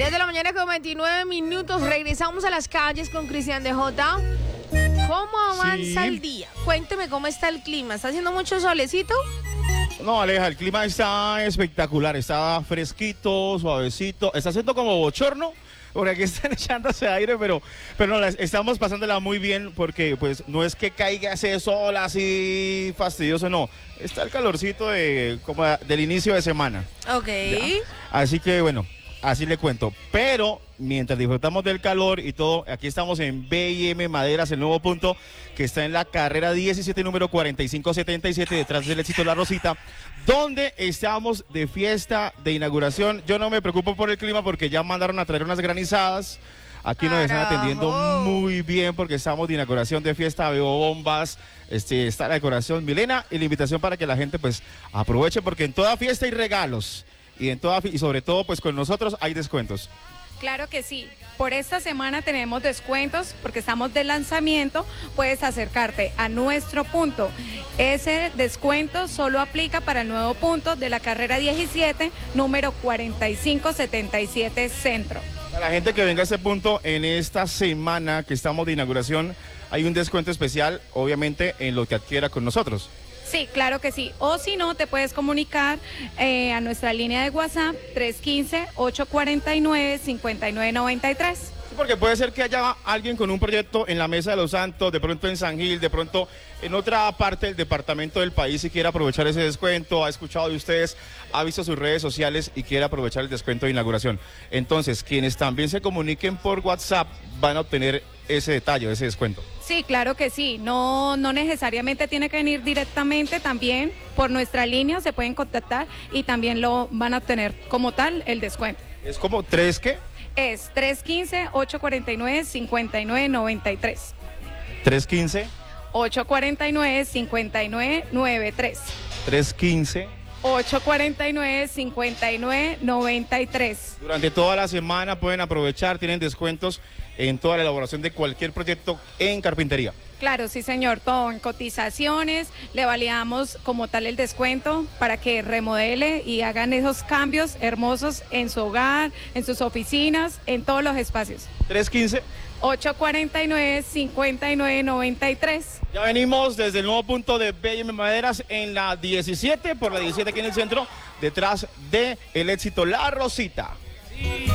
10 de la mañana con 29 minutos. Regresamos a las calles con Cristian DJ. ¿Cómo avanza el día? Cuénteme cómo está el clima. ¿Está haciendo mucho solecito? No, Aleja, el clima está espectacular. Está fresquito, suavecito. Está haciendo como bochorno, porque aquí están echándose aire, pero no, estamos pasándola muy bien porque pues no es que caiga ese sol así fastidioso, no. Está el calorcito como del inicio de semana. Ok. ¿Ya? Así que bueno, así le cuento. Pero mientras disfrutamos del calor y todo, aquí estamos en B&M Maderas, el nuevo punto que está en la carrera 17, número 4577, detrás del Éxito La Rosita, donde estamos de fiesta de inauguración. Yo no me preocupo por el clima porque ya mandaron a traer unas granizadas. Aquí nos están atendiendo muy bien porque estamos de inauguración de fiesta, veo bombas, está la decoración Milena y la invitación para que la gente pues aproveche porque en toda fiesta hay regalos y sobre todo pues con nosotros hay descuentos. Claro que sí. Por esta semana tenemos descuentos porque estamos de lanzamiento. Puedes acercarte a nuestro punto. Ese descuento solo aplica para el nuevo punto de la carrera 17, número 4577 Centro. Para la gente que venga a este punto en esta semana que estamos de inauguración, hay un descuento especial, obviamente, en lo que adquiera con nosotros. Sí, claro que sí. O si no, te puedes comunicar a nuestra línea de WhatsApp 315-849-5993. Porque puede ser que haya alguien con un proyecto en la Mesa de los Santos, de pronto en San Gil, de pronto en otra parte del departamento del país y quiera aprovechar ese descuento, ha escuchado de ustedes, ha visto sus redes sociales y quiere aprovechar el descuento de inauguración. Entonces, quienes también se comuniquen por WhatsApp van a obtener ese detalle, ese descuento. Sí, claro que sí. No necesariamente tiene que venir directamente, también por nuestra línea se pueden contactar y también lo van a obtener como tal el descuento. ¿Es como 3 qué? Es 315-849-5993. 315 849-5993. 315 849-5993. Durante toda la semana pueden aprovechar, tienen descuentos en toda la elaboración de cualquier proyecto en carpintería. Claro, sí señor, todo en cotizaciones, le validamos como tal el descuento para que remodele y hagan esos cambios hermosos en su hogar, en sus oficinas, en todos los espacios. 315 849-5993. Ya venimos desde el nuevo punto de B&M Maderas en la 17, por la 17 aquí en el centro, detrás de el Éxito La Rosita. Sí.